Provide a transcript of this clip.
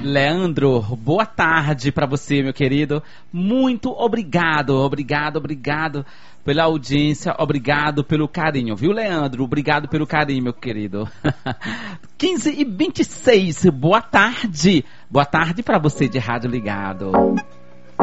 Leandro, boa tarde pra você, meu querido. Muito obrigado, obrigado pela audiência, obrigado pelo carinho, viu, Leandro? Obrigado pelo carinho, meu querido. 15h26, boa tarde. Boa tarde pra você de Rádio Ligado.